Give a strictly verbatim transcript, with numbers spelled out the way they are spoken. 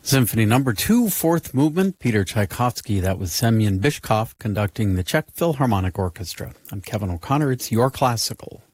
Symphony number two, fourth movement, Peter Tchaikovsky. That was Semyon Bishkov conducting the Czech Philharmonic Orchestra. I'm Kevin O'Connor. It's Your Classical.